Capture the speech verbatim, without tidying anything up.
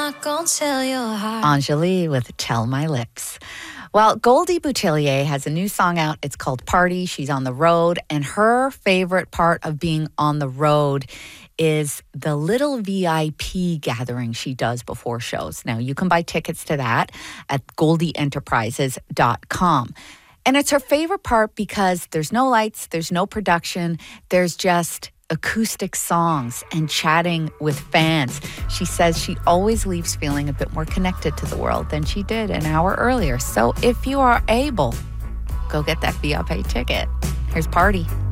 not gonna tell your heart. Anjali with Tell My Lips. Well, Goldie Boutillier has a new song out. It's called Party. She's on the road, and her favorite part of being on the road is the little V I P gathering she does before shows. Now, you can buy tickets to that at goldie enterprises dot com. And it's her favorite part because there's no lights, there's no production, there's just acoustic songs and chatting with fans. She says she always leaves feeling a bit more connected to the world than she did an hour earlier. So if you are able, go get that V I P ticket. Here's Party.